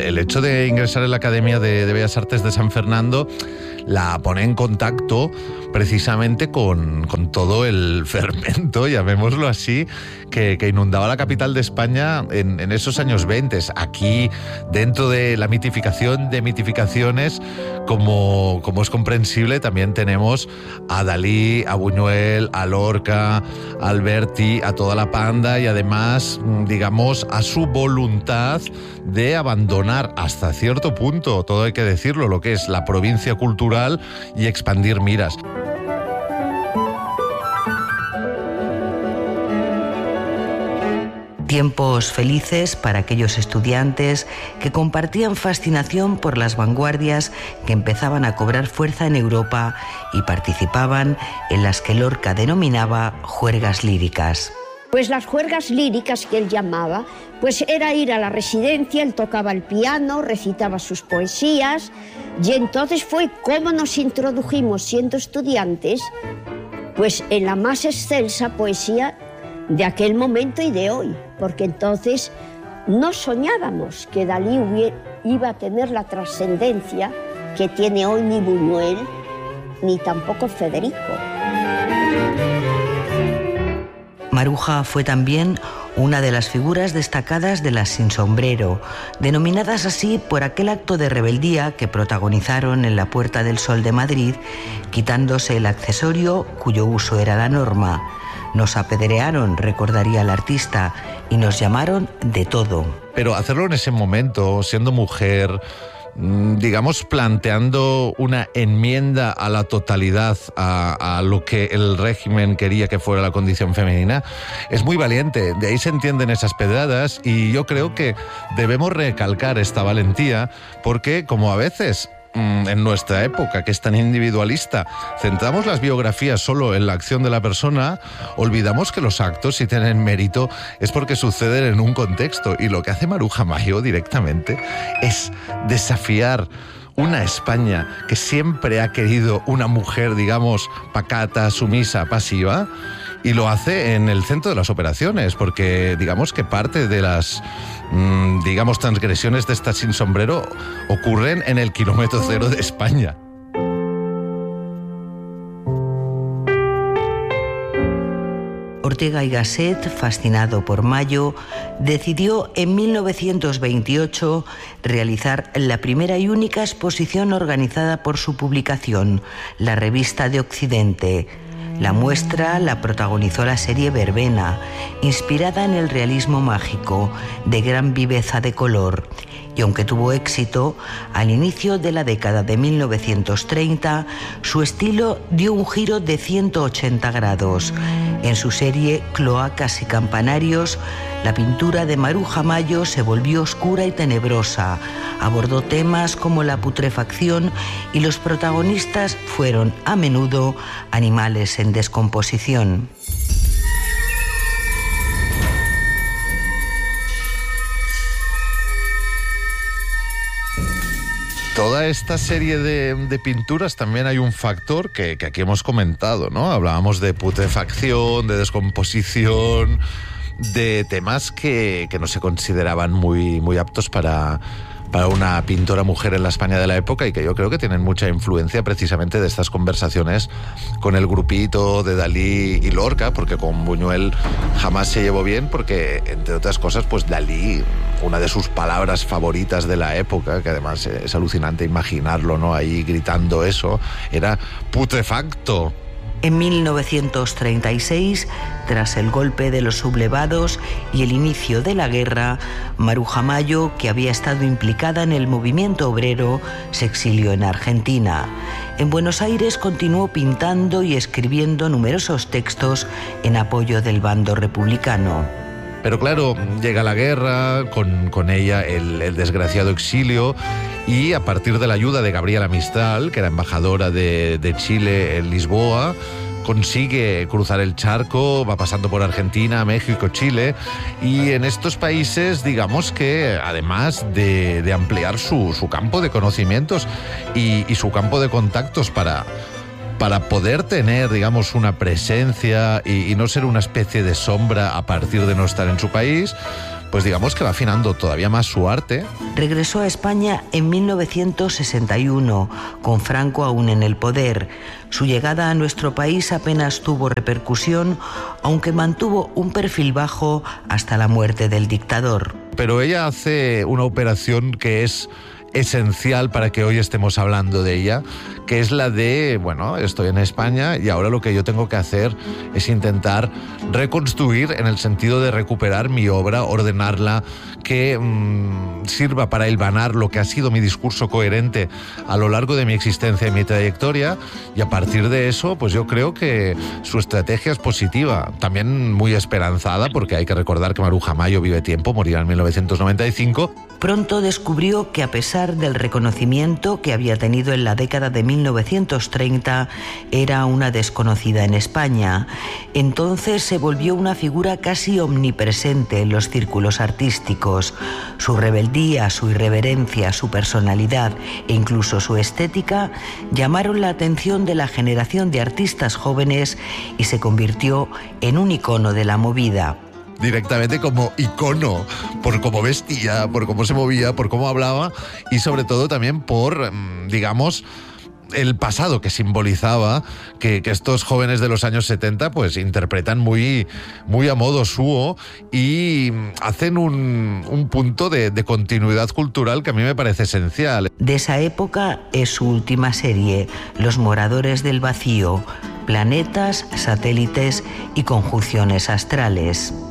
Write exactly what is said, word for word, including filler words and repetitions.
el hecho de ingresar en la Academia de, de Bellas Artes de San Fernando la pone en contacto precisamente con, con todo el fermento, llamémoslo así, que, que inundaba la capital de España en, en esos años veinte. Aquí, dentro de la mitificación de mitificaciones, como, como es comprensible, también tenemos a Dalí, a Buñuel, a Lorca, a Alberti, a toda la panda, y además, digamos, a su voluntad de abandonar hasta cierto punto, todo hay que decirlo, lo que es la provincia cultural y expandir miras. Tiempos felices para aquellos estudiantes que compartían fascinación por las vanguardias que empezaban a cobrar fuerza en Europa y participaban en las que Lorca denominaba juergas líricas. Pues las juergas líricas que él llamaba, pues era ir a la residencia, él tocaba el piano, recitaba sus poesías, y entonces fue como nos introdujimos siendo estudiantes, pues en la más excelsa poesía de aquel momento y de hoy, porque entonces no soñábamos que Dalí hubiera, iba a tener la trascendencia que tiene hoy ni Buñuel, ni tampoco Federico. Maruja fue también una de las figuras destacadas de las sin sombrero, denominadas así por aquel acto de rebeldía que protagonizaron en la Puerta del Sol de Madrid, quitándose el accesorio cuyo uso era la norma. Nos apedrearon, recordaría el artista, y nos llamaron de todo. Pero hacerlo en ese momento, siendo mujer, digamos, planteando una enmienda a la totalidad a, a lo que el régimen quería que fuera la condición femenina, es muy valiente. De ahí se entienden esas pedradas, y yo creo que debemos recalcar esta valentía, porque como a veces en nuestra época, que es tan individualista, centramos las biografías solo en la acción de la persona, olvidamos que los actos, si tienen mérito, es porque suceden en un contexto. Y lo que hace Maruja Mayo directamente es desafiar una España que siempre ha querido una mujer, digamos, pacata, sumisa, pasiva, y lo hace en el centro de las operaciones, porque digamos que parte de las mmm, digamos transgresiones de esta sin sombrero ocurren en el kilómetro cero de España. Ortega y Gasset, fascinado por Mayo, decidió en mil novecientos veintiocho realizar la primera y única exposición organizada por su publicación, la Revista de Occidente. La muestra la protagonizó la serie Verbena, inspirada en el realismo mágico, de gran viveza de color. Y aunque tuvo éxito, al inicio de la década de mil novecientos treinta, su estilo dio un giro de ciento ochenta grados. En su serie Cloacas y Campanarios, la pintura de Maruja Mayo se volvió oscura y tenebrosa, abordó temas como la putrefacción, y los protagonistas fueron a menudo animales en descomposición. Toda esta serie de, de pinturas también hay un factor que, que aquí hemos comentado, ¿no? Hablábamos de putrefacción, de descomposición, de temas que, que no se consideraban muy, muy aptos para, para una pintora mujer en la España de la época, y que yo creo que tienen mucha influencia precisamente de estas conversaciones con el grupito de Dalí y Lorca, porque con Buñuel jamás se llevó bien, porque entre otras cosas, pues Dalí, una de sus palabras favoritas de la época, que además es alucinante imaginarlo, ¿no?, ahí gritando eso, era putrefacto. En mil novecientos treinta y seis, tras el golpe de los sublevados y el inicio de la guerra, Maruja Mayo, que había estado implicada en el movimiento obrero, se exilió en Argentina. En Buenos Aires continuó pintando y escribiendo numerosos textos en apoyo del bando republicano. Pero claro, llega la guerra, con, con ella el, el desgraciado exilio, y a partir de la ayuda de Gabriela Mistral, que era embajadora de, de Chile en Lisboa, consigue cruzar el charco, va pasando por Argentina, México, Chile, y en estos países, digamos que además de, de ampliar su, su campo de conocimientos y, y su campo de contactos para... para poder tener, digamos, una presencia y, y no ser una especie de sombra a partir de no estar en su país, pues digamos que va afinando todavía más su arte. Regresó a España en mil novecientos sesenta y uno, con Franco aún en el poder. Su llegada a nuestro país apenas tuvo repercusión, aunque mantuvo un perfil bajo hasta la muerte del dictador. Pero ella hace una operación que es esencial para que hoy estemos hablando de ella, que es la de, bueno, estoy en España y ahora lo que yo tengo que hacer es intentar reconstruir en el sentido de recuperar mi obra, ordenarla, que mmm, sirva para hilvanar lo que ha sido mi discurso coherente a lo largo de mi existencia y mi trayectoria, y a partir de eso, pues yo creo que su estrategia es positiva, también muy esperanzada, porque hay que recordar que Maruja Mayo vive tiempo, morirá en mil novecientos noventa y cinco. Pronto descubrió que a pesar del reconocimiento que había tenido en la década de mil novecientos treinta, era una desconocida en España. Entonces se volvió una figura casi omnipresente en los círculos artísticos. Su rebeldía, su irreverencia, su personalidad e incluso su estética llamaron la atención de la generación de artistas jóvenes y se convirtió en un icono de la movida. Directamente como icono, por cómo vestía, por cómo se movía, por cómo hablaba y sobre todo también por, digamos, el pasado que simbolizaba, que, que estos jóvenes de los años setenta pues interpretan muy, muy a modo suyo y hacen un, un punto de, de continuidad cultural que a mí me parece esencial. De esa época es su última serie, Los Moradores del Vacío, planetas, satélites y conjunciones astrales.